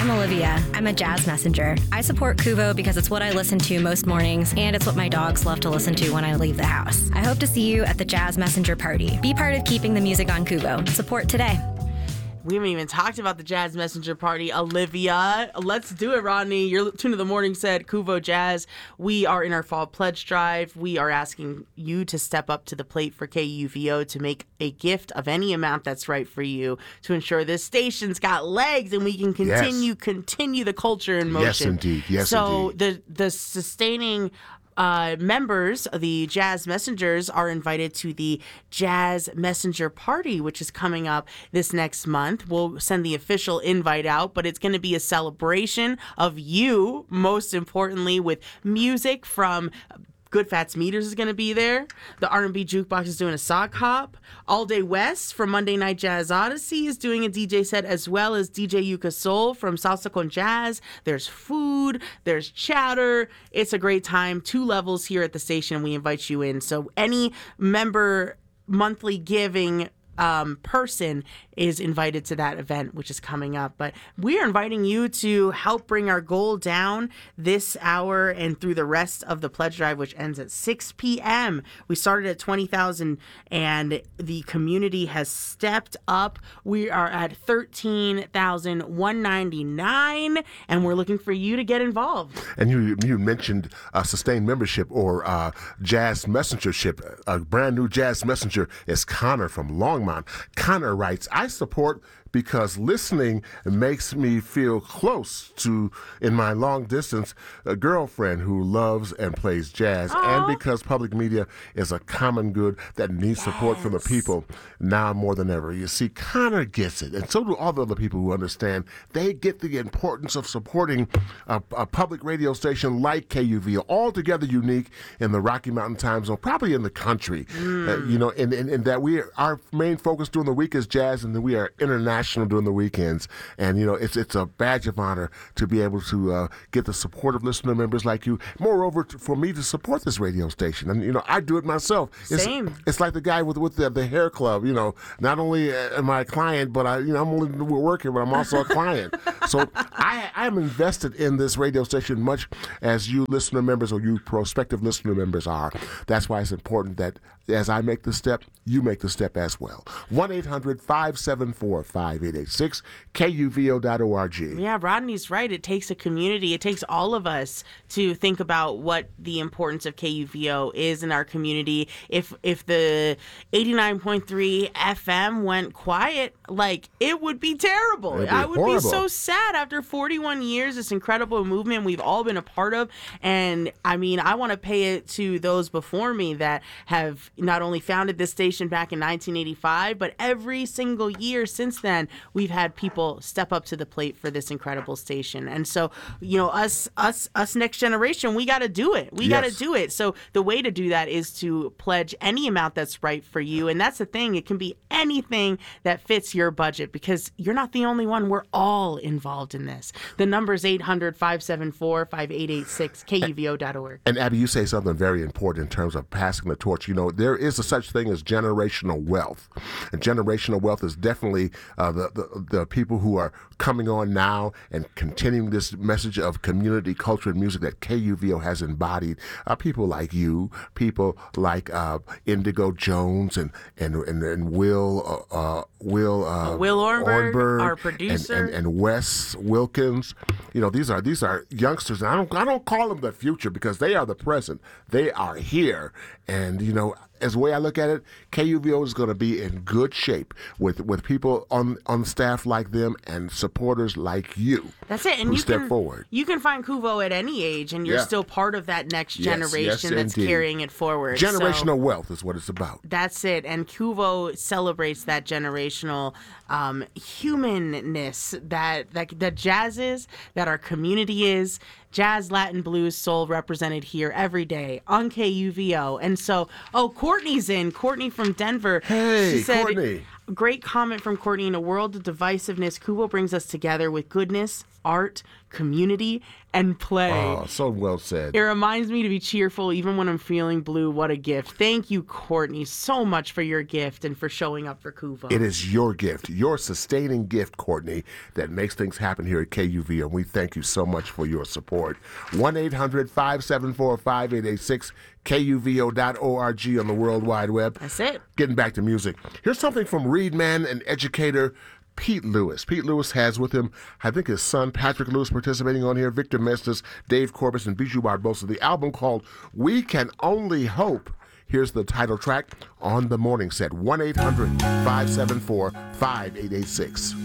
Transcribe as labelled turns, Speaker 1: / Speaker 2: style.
Speaker 1: I'm Olivia. I'm a jazz messenger. I support Kuvo because it's what I listen to most mornings, and it's what my dogs love to listen to when I leave the house. I hope to see you at the Jazz Messenger Party. Be part of keeping the music on Kuvo. Support today.
Speaker 2: We haven't even talked about the Jazz Messenger Party. Olivia, let's do it, Rodney. Your tune of the morning said Kuvo Jazz. We are in our fall pledge drive. We are asking you to step up to the plate for KUVO to make a gift of any amount that's right for you to ensure this station's got legs and we can continue the culture in motion.
Speaker 3: Yes, indeed. Yes,
Speaker 2: so
Speaker 3: indeed.
Speaker 2: the sustaining members, the Jazz Messengers, are invited to the Jazz Messenger Party, which is coming up this next month. We'll send the official invite out, but it's going to be a celebration of you, most importantly, with music from Good Fats Meters is going to be there. The R&B Jukebox is doing a sock hop. All Day West from Monday Night Jazz Odyssey is doing a DJ set, as well as DJ Yuka Soul from Salsa con Jazz. There's food. There's chatter. It's a great time. 2 levels here at the station. We invite you in. So any member monthly giving person is invited to that event, which is coming up. But we are inviting you to help bring our goal down this hour and through the rest of the pledge drive, which ends at 6 p.m. We started at 20,000 and the community has stepped up. We are at 13,199 and we're looking for you to get involved.
Speaker 3: And you mentioned sustained membership or jazz messengership. A brand new jazz messenger is Connor from Longmont. Connor writes, I support because listening makes me feel close to, in my long distance, a girlfriend who loves and plays jazz.
Speaker 2: Aww.
Speaker 3: And because public media is a common good that needs support from the people now more than ever. You see, Connor gets it, and so do all the other people who understand. They get the importance of supporting a public radio station like KUVO, altogether unique in the Rocky Mountain time zone, probably in the country. In that our main focus during the week is jazz, and then we are international during the weekends, and it's a badge of honor to be able to get the support of listener members like you. Moreover, for me to support this radio station, and I do it myself.
Speaker 2: Same.
Speaker 3: It's like the guy with the hair club. Not only am I a client, but I'm only working, but I'm also a client. So I am invested in this radio station much as you listener members or you prospective listener members are. That's why it's important that as I make the step, you make the step as well. 1-800-574-5886, KUVO.org.
Speaker 2: Yeah, Rodney's right. It takes a community. It takes all of us to think about what the importance of KUVO is in our community. If the 89.3 FM went quiet, it would be terrible. I would be so sad after 41 years, this incredible movement we've all been a part of. And I want to pay it to those before me that have not only founded this station back in 1985, but every single year since then, we've had people step up to the plate for this incredible station. And so, us next generation, we got to do it. We got to do it. So the way to do that is to pledge any amount that's right for you. And that's the thing. It can be anything that fits your budget because you're not the only one. We're all involved in this. The number is 800-574-5886, KUVO.org.
Speaker 3: And Abby, you say something very important in terms of passing the torch. There is a such thing as generational wealth. And generational wealth is definitely the people who are coming on now and continuing this message of community, culture, and music that KUVO has embodied. People like you, people like Indigo Jones and Will
Speaker 2: Ornberg, our producer,
Speaker 3: and Wes Wilkins. These are youngsters, and I don't call them the future because they are the present. They are here, and as the way I look at it, KUVO is going to be in good shape with people on staff like them and supporters like you.
Speaker 2: That's it. And
Speaker 3: you step forward.
Speaker 2: You can find Kuvo at any age, and you're still part of that next generation that's
Speaker 3: indeed.
Speaker 2: Carrying it forward.
Speaker 3: Generational wealth is what it's about.
Speaker 2: That's it. And Kuvo celebrates that generational humanness that jazz is, that our community is. Jazz, Latin, blues, soul represented here every day on KUVO. And so, Courtney's in. Courtney from Denver.
Speaker 3: Hey,
Speaker 2: she said,
Speaker 3: Courtney.
Speaker 2: great comment from Courtney. In a world of divisiveness, Kubo brings us together with goodness, art, community, and play.
Speaker 3: Oh, so well said.
Speaker 2: It reminds me to be cheerful even when I'm feeling blue. What a gift. Thank you, Courtney, so much for your gift and for showing up for Kuvo.
Speaker 3: It is your gift, your sustaining gift, Courtney, that makes things happen here at KUV, and we thank you so much for your support. 1-800-574-5886, KUVO.org on the World Wide Web.
Speaker 2: That's it.
Speaker 3: Getting back to music. Here's something from Reed man and educator Pete Lewis. Pete Lewis has with him, I think, his son, Patrick Lewis, participating on here, Victor Mestis, Dave Corbus, and Bijou Barbosa. The album called We Can Only Hope. Here's the title track on the morning set, 1-800-574-5886.